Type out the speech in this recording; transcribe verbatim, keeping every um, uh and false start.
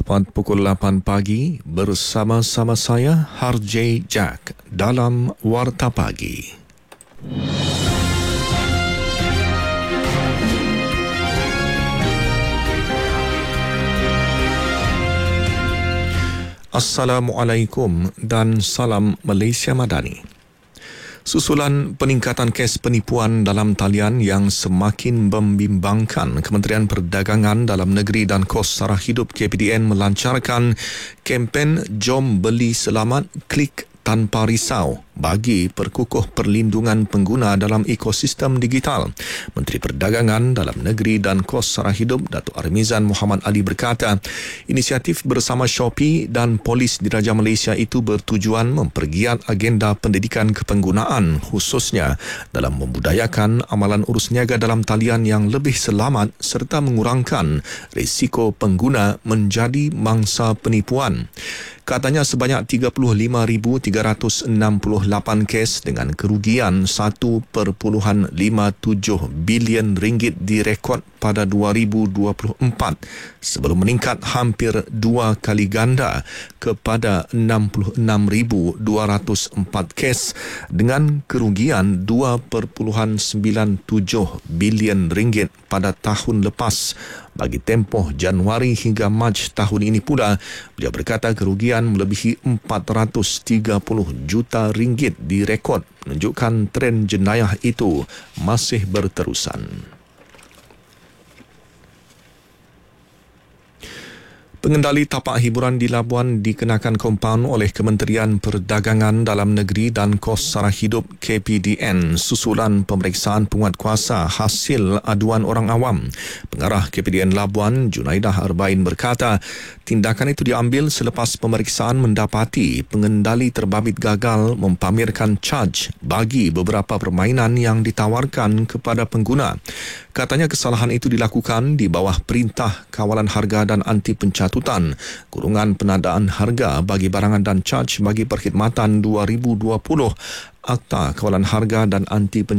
Tepat pukul lapan pagi bersama-sama saya Harjay Jack dalam Warta Pagi. Assalamualaikum dan salam Malaysia Madani. Susulan peningkatan kes penipuan dalam talian yang semakin membimbangkan, Kementerian Perdagangan Dalam Negeri dan Kos Sara Hidup K P D N melancarkan kempen Jom Beli Selamat Klik Tanpa Risau bagi perkukuh perlindungan pengguna dalam ekosistem digital. Menteri Perdagangan Dalam Negeri dan Kos Sara Hidup Datuk Armizan Muhammad Ali berkata, inisiatif bersama Shopee dan Polis Diraja Malaysia itu bertujuan mempergiat agenda pendidikan kepenggunaan, khususnya dalam membudayakan amalan urus niaga dalam talian yang lebih selamat serta mengurangkan risiko pengguna menjadi mangsa penipuan. Katanya sebanyak tiga puluh lima ribu tiga ratus enam puluh lapan kes dengan kerugian satu perpuluhan lima tujuh bilion ringgit direkod pada dua ribu dua puluh empat sebelum meningkat hampir dua kali ganda kepada enam puluh enam ribu dua ratus empat kes dengan kerugian dua perpuluhan sembilan tujuh bilion ringgit pada tahun lepas. Bagi tempoh Januari hingga Mac tahun ini pula, beliau berkata kerugian melebihi empat ratus tiga puluh juta ringgit direkod, menunjukkan tren jenayah itu masih berterusan. Pengendali tapak hiburan di Labuan dikenakan kompaun oleh Kementerian Perdagangan Dalam Negeri dan Kos Sara Hidup K P D N susulan pemeriksaan penguatkuasa hasil aduan orang awam. Pengarah K P D N Labuan, Junaidah Arbain berkata, tindakan itu diambil selepas pemeriksaan mendapati pengendali terbabit gagal mempamerkan charge bagi beberapa permainan yang ditawarkan kepada pengguna. Katanya kesalahan itu dilakukan di bawah Perintah Kawalan Harga dan Anti Pencatutan, kurungan penadaan harga bagi barangan dan charge bagi perkhidmatan dua ribu dua puluh, Akta Kawalan Harga dan Anti Pencatutan